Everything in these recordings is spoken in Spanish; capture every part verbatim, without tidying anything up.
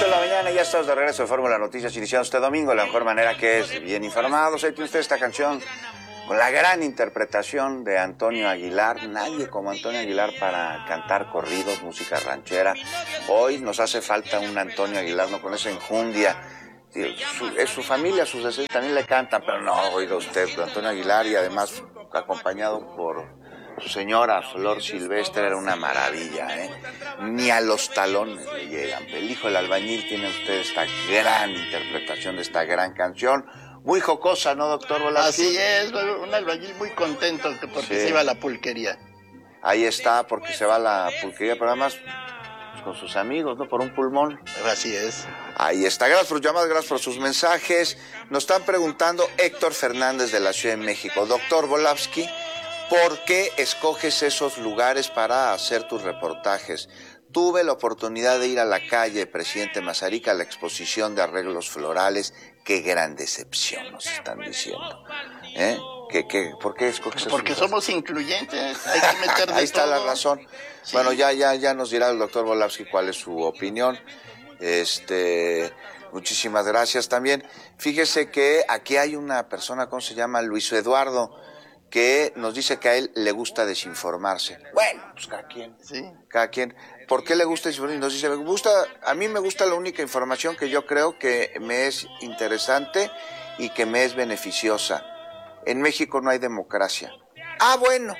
ocho de la mañana, ya estamos de regreso de Fórmula Noticias, iniciando este domingo, la mejor manera que es, bien informados. Ahí tiene usted esta canción con la gran interpretación de Antonio Aguilar. Nadie como Antonio Aguilar para cantar corridos, música ranchera. Hoy nos hace falta un Antonio Aguilar, no con esa enjundia. Su, es su familia, sus descendientes también le cantan, pero no, oiga usted, Antonio Aguilar, y además acompañado por su señora Flor Silvestre, era una maravilla, ¿eh? Ni a los talones le llegan. El hijo del albañil tiene usted esta gran interpretación de esta gran canción. Muy jocosa, ¿no, doctor Volasky? Así es, un albañil muy contento porque sí. Se iba a la pulquería. Ahí está, porque se va a la pulquería, pero además pues, con sus amigos, ¿no? Por un pulmón. Así es. Ahí está, gracias por sus llamadas, gracias por sus mensajes. Nos están preguntando Héctor Fernández de la Ciudad de México. Doctor Volasky, ¿por qué escoges esos lugares para hacer tus reportajes? Tuve la oportunidad de ir a la calle Presidente Mazarik a la exposición de arreglos florales. Qué gran decepción nos están diciendo. ¿Eh? ¿Qué, qué, ¿Por qué escoges esos Porque lugares? Somos incluyentes, hay que meter de Ahí está todo. la razón. Sí. Bueno, ya, ya, ya nos dirá el doctor Volasky cuál es su opinión. Este, muchísimas gracias también. Fíjese que aquí hay una persona, ¿cómo se llama? Luis Eduardo, que nos dice que a él le gusta desinformarse. Bueno, pues cada quien, sí. cada quien. ¿Por qué le gusta desinformarse? Nos dice, me gusta, a mí me gusta la única información que yo creo que me es interesante y que me es beneficiosa. En México no hay democracia. Ah, bueno.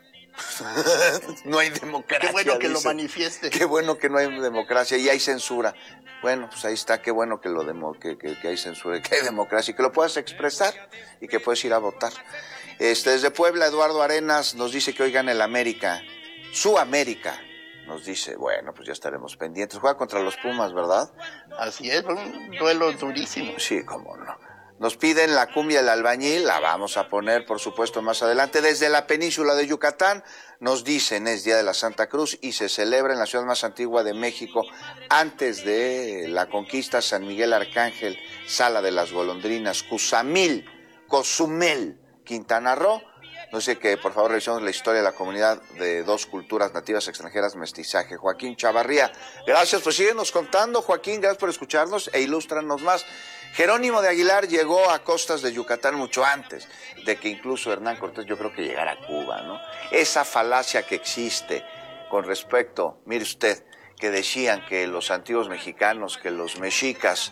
No hay democracia. Qué bueno que dice. Lo manifieste. Qué bueno que no hay democracia y hay censura. Bueno, pues ahí está, qué bueno que lo demo, que, que, que hay censura, que hay democracia y que lo puedas expresar y que puedes ir a votar. Este, desde Puebla, Eduardo Arenas nos dice que hoy gana el América. Su América, nos dice. Bueno, pues ya estaremos pendientes. Juega contra los Pumas, ¿verdad? Así es, un duelo durísimo. Sí, cómo no. Nos piden la cumbia del albañil, la vamos a poner, por supuesto, más adelante. Desde la península de Yucatán, nos dicen, es Día de la Santa Cruz y se celebra en la ciudad más antigua de México, antes de la conquista, San Miguel Arcángel, Sala de las Golondrinas, Cuzamil, Cozumel, Quintana Roo. No sé que, por favor, revisemos la historia de la comunidad de dos culturas nativas extranjeras, mestizaje. Joaquín Chavarría, gracias, pues síguenos contando, Joaquín, gracias por escucharnos e ilústranos más. Jerónimo de Aguilar llegó a costas de Yucatán mucho antes de que incluso Hernán Cortés yo creo que llegara a Cuba, ¿no? Esa falacia que existe con respecto, mire usted, que decían que los antiguos mexicanos, que los mexicas,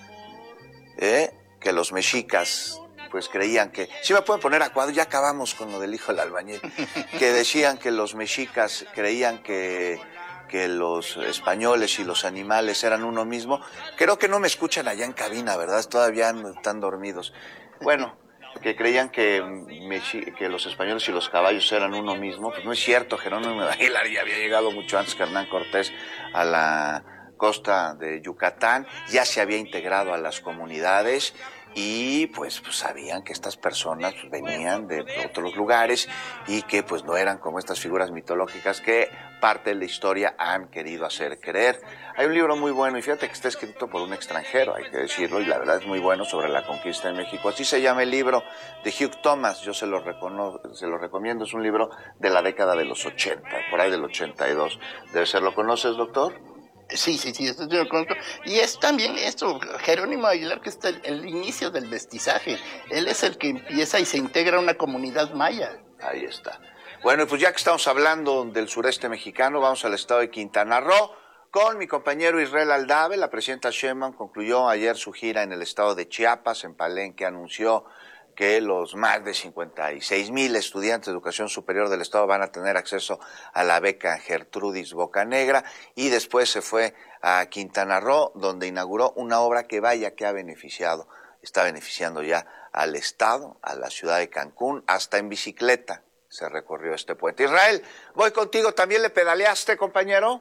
¿eh? que los mexicas, pues creían que, si me pueden poner a cuadro, ya acabamos con lo del hijo del albañil, que decían que los mexicas creían que... que los españoles y los animales eran uno mismo. Creo que no me escuchan allá en cabina, ¿verdad? Todavía están dormidos. Bueno, que creían que, que los españoles y los caballos eran uno mismo. Pues no es cierto, Jerónimo de Aguilar ya había llegado mucho antes que Hernán Cortés a la costa de Yucatán, ya se había integrado a las comunidades y pues, pues sabían que estas personas pues, venían de otros lugares y que pues no eran como estas figuras mitológicas que parte de la historia han querido hacer creer. Hay un libro muy bueno y fíjate que está escrito por un extranjero, hay que decirlo, y la verdad es muy bueno, sobre la conquista de México. Así se llama el libro de Hugh Thomas, yo se lo, recono, se lo recomiendo, es un libro de la década de los ochenta, por ahí del ochenta y dos. Debe ser, ¿lo conoces, doctor? Sí, sí, sí, esto yo lo conozco. Y es también esto, Jerónimo Aguilar, que está el, el inicio del mestizaje. Él es el que empieza y se integra a una comunidad maya. Ahí está. Bueno, pues ya que estamos hablando del sureste mexicano, vamos al estado de Quintana Roo con mi compañero Israel Aldave. La presidenta Sheinbaum concluyó ayer su gira en el estado de Chiapas, en Palenque, anunció que los más de cincuenta y seis mil estudiantes de educación superior del estado van a tener acceso a la beca Gertrudis Bocanegra, y después se fue a Quintana Roo, donde inauguró una obra que vaya que ha beneficiado, está beneficiando ya al estado, a la ciudad de Cancún, hasta en bicicleta se recorrió este puente. Israel, voy contigo, ¿también le pedaleaste, compañero?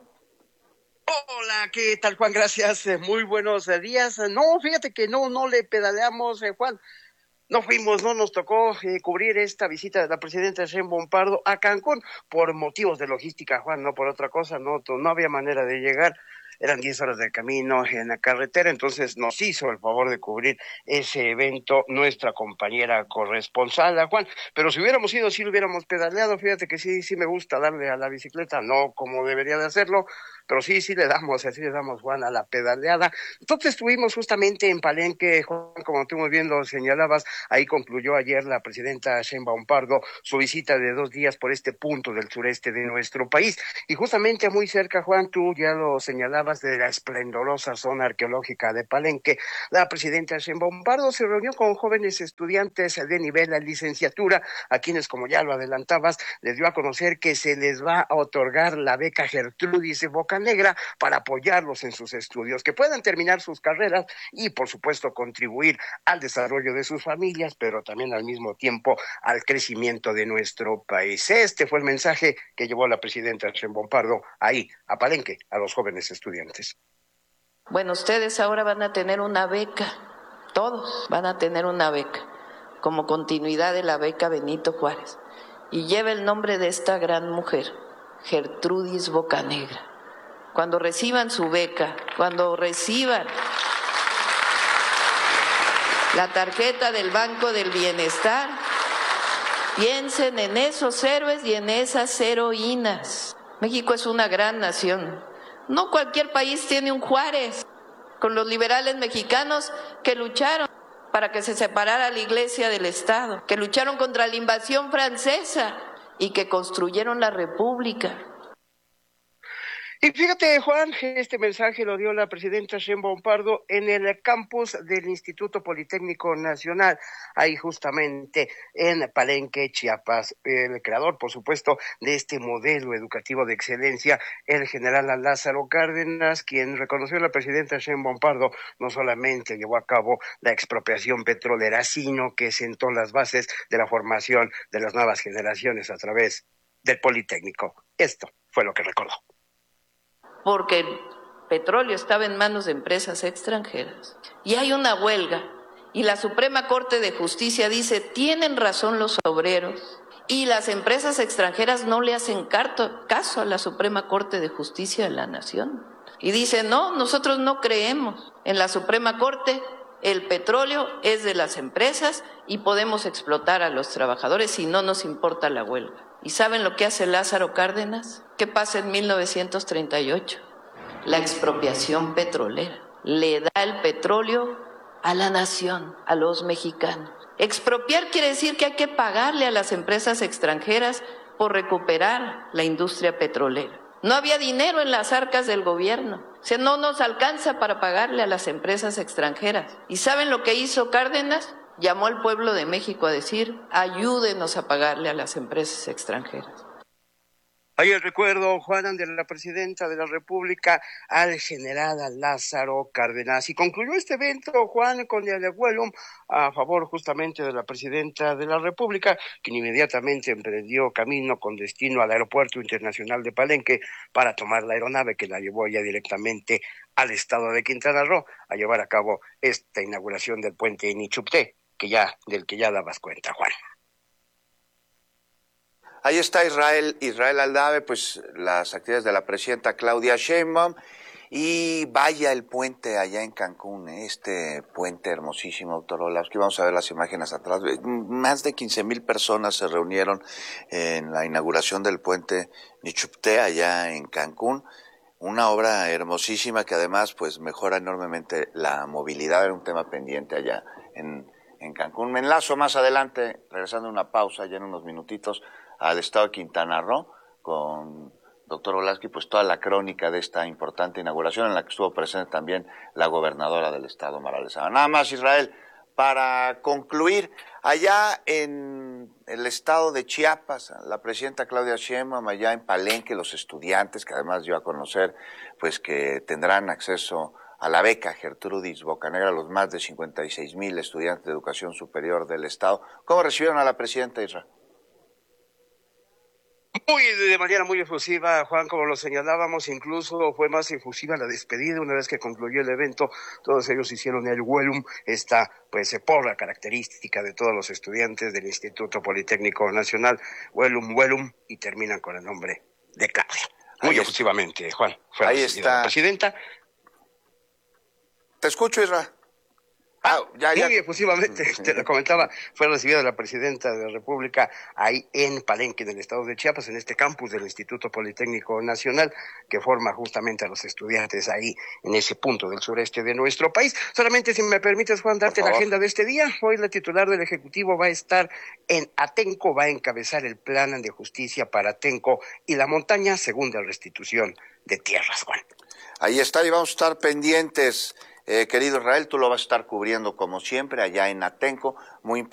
Hola, ¿qué tal, Juan? Gracias, muy buenos días. No, fíjate que no, no le pedaleamos, eh, Juan. No fuimos, no nos tocó eh, cubrir esta visita de la presidenta Sheinbaum Pardo a Cancún por motivos de logística, Juan, no por otra cosa, no, no había manera de llegar. eran diez horas de camino en la carretera, entonces nos hizo el favor de cubrir ese evento nuestra compañera corresponsal, a Juan, pero si hubiéramos ido, sí lo hubiéramos pedaleado, fíjate que sí, sí me gusta darle a la bicicleta, no como debería de hacerlo, pero sí, sí le damos, así le damos, Juan, a la pedaleada. Entonces estuvimos justamente en Palenque, Juan, como tú muy bien lo señalabas, ahí concluyó ayer la presidenta Sheinbaum Pardo su visita de dos días por este punto del sureste de nuestro país, y justamente muy cerca, Juan, tú ya lo señalabas, de la esplendorosa zona arqueológica de Palenque, la presidenta Sheinbaum Pardo se reunió con jóvenes estudiantes de nivel de licenciatura, a quienes, como ya lo adelantabas, les dio a conocer que se les va a otorgar la beca Gertrudis Bocanegra para apoyarlos en sus estudios, que puedan terminar sus carreras y, por supuesto, contribuir al desarrollo de sus familias, pero también al mismo tiempo al crecimiento de nuestro país. Este fue el mensaje que llevó la presidenta Sheinbaum Pardo ahí, a Palenque, a los jóvenes estudiantes. Bueno, ustedes ahora van a tener una beca, todos van a tener una beca, como continuidad de la beca Benito Juárez, y lleva el nombre de esta gran mujer, Gertrudis Bocanegra. Cuando reciban su beca, cuando reciban la tarjeta del Banco del Bienestar, piensen en esos héroes y en esas heroínas. México es una gran nación. No cualquier país tiene un Juárez, con los liberales mexicanos que lucharon para que se separara la Iglesia del Estado, que lucharon contra la invasión francesa y que construyeron la República. Y fíjate, Juan, este mensaje lo dio la presidenta Sheinbaum Pardo en el campus del Instituto Politécnico Nacional, ahí justamente en Palenque, Chiapas. El creador, por supuesto, de este modelo educativo de excelencia, el general Lázaro Cárdenas, quien reconoció a la presidenta Sheinbaum Pardo, no solamente llevó a cabo la expropiación petrolera, sino que sentó las bases de la formación de las nuevas generaciones a través del Politécnico. Esto fue lo que recordó. Porque el petróleo estaba en manos de empresas extranjeras. Y hay una huelga, y la Suprema Corte de Justicia dice, tienen razón los obreros, y las empresas extranjeras no le hacen caso a la Suprema Corte de Justicia de la Nación. Y dicen, no, nosotros no creemos en la Suprema Corte, el petróleo es de las empresas y podemos explotar a los trabajadores si no nos importa la huelga. ¿Y saben lo que hace Lázaro Cárdenas? ¿Qué pasa en mil novecientos treinta y ocho? La expropiación petrolera. Le da el petróleo a la nación, a los mexicanos. Expropiar quiere decir que hay que pagarle a las empresas extranjeras por recuperar la industria petrolera. No había dinero en las arcas del gobierno. O sea, no nos alcanza para pagarle a las empresas extranjeras. ¿Y saben lo que hizo Cárdenas? Llamó al pueblo de México a decir, ayúdenos a pagarle a las empresas extranjeras. Hay el recuerdo, Juan, de la presidenta de la República al general Lázaro Cárdenas. Y concluyó este evento, Juan, con el vuelo a favor justamente de la presidenta de la República, quien inmediatamente emprendió camino con destino al Aeropuerto Internacional de Palenque para tomar la aeronave que la llevó ya directamente al estado de Quintana Roo a llevar a cabo esta inauguración del puente Inichupté, que ya, del que ya dabas cuenta, Juan. Ahí está Israel, Israel Aldave, pues las actividades de la presidenta Claudia Sheinbaum, y vaya el puente allá en Cancún, este puente hermosísimo, doctor Olavsky. Vamos a ver las imágenes atrás. Más de quince mil personas se reunieron en la inauguración del puente Nichupté allá en Cancún. Una obra hermosísima que además pues mejora enormemente la movilidad, era un tema pendiente allá en, en Cancún. Me enlazo más adelante, regresando a una pausa ya en unos minutitos, al estado de Quintana Roo, con doctor Olavsky, pues toda la crónica de esta importante inauguración en la que estuvo presente también la gobernadora del estado, Mara Lezama. Nada más, Israel, para concluir, allá en el estado de Chiapas, la presidenta Claudia Sheinbaum, allá en Palenque, los estudiantes, que además dio a conocer, pues que tendrán acceso a la beca Gertrudis Bocanegra, los más de cincuenta y seis mil estudiantes de educación superior del estado. ¿Cómo recibieron a la presidenta, Israel? Muy, de manera muy efusiva, Juan, como lo señalábamos, incluso fue más efusiva la despedida. Una vez que concluyó el evento, todos ellos hicieron el welum, esta pues porra característica de todos los estudiantes del Instituto Politécnico Nacional, welum, welum, y terminan con el nombre de Claudia. Muy Ahí efusivamente, Juan. Fue Ahí recibida está. la presidenta. Te escucho, Isra. Ah, ya, ya. muy efusivamente, te lo comentaba, fue recibida la presidenta de la República ahí en Palenque, en el estado de Chiapas, en este campus del Instituto Politécnico Nacional, que forma justamente a los estudiantes ahí en ese punto del sureste de nuestro país. Solamente, si me permites, Juan, darte la agenda de este día. Hoy la titular del Ejecutivo va a estar en Atenco, va a encabezar el plan de justicia para Atenco y la montaña, segunda restitución de tierras, Juan. Ahí está, y vamos a estar pendientes. Eh, querido Israel, tú lo vas a estar cubriendo como siempre allá en Atenco, muy